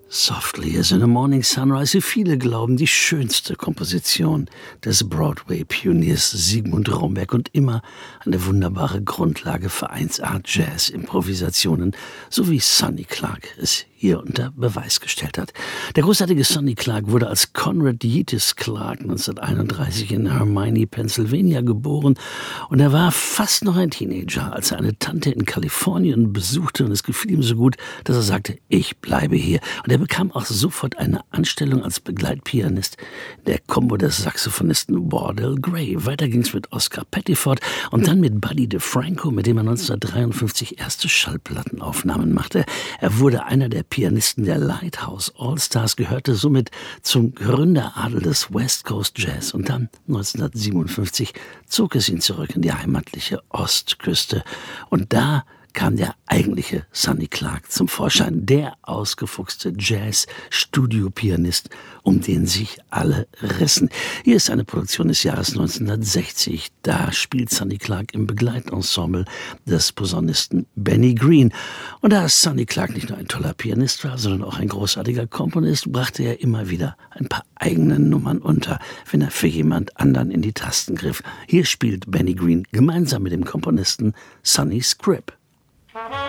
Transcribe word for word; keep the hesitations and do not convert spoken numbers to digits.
Softly as in a Morning Sunrise, wie viele glauben, die schönste Komposition des Broadway-Pioniers Sigmund Romberg und immer eine wunderbare Grundlage für eins A Jazz-Improvisationen, so wie Sonny Clark es hier unter Beweis gestellt hat. Der großartige Sonny Clark wurde als Conrad Yeatis Clark neunzehnhunderteinunddreißig in Hermione, Pennsylvania geboren und er war fast noch ein Teenager, als er eine Tante in Kalifornien besuchte und es gefiel ihm so gut, dass er sagte, ich bleibe hier. Und er bekam auch sofort eine Anstellung als Begleitpianist in der Combo des Saxophonisten Wardell Gray. Weiter ging's mit Oscar Pettiford und dann mit Buddy DeFranco, mit dem er neunzehnhundertdreiundfünfzig erste Schallplattenaufnahmen machte. Er wurde einer der Pianisten der Lighthouse All-Stars, gehörte somit zum Gründeradel des West Coast Jazz. Und dann neunzehnhundertsiebenundfünfzig zog es ihn zurück in die heimatliche Ostküste. Und da kam der eigentliche Sonny Clark zum Vorschein, der ausgefuchste Jazz-Studio-Pianist, um den sich alle rissen. Hier ist eine Produktion des Jahres neunzehnhundertsechzig. Da spielt Sonny Clark im Begleitensemble des Posaunisten Benny Green. Und da Sonny Clark nicht nur ein toller Pianist war, sondern auch ein großartiger Komponist, brachte er immer wieder ein paar eigene Nummern unter, wenn er für jemand anderen in die Tasten griff. Hier spielt Benny Green gemeinsam mit dem Komponisten Sonny Scribb.